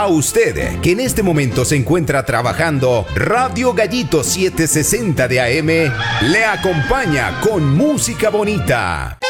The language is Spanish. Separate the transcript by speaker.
Speaker 1: A usted, que en este momento se encuentra trabajando, Radio Gallito 760 de AM le acompaña con música bonita.